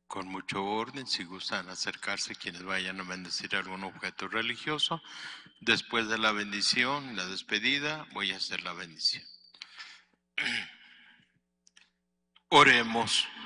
Con mucho orden, si gustan acercarse quienes vayan a bendecir algún objeto religioso. Después de la bendición, la despedida, voy a hacer la bendición. Oremos.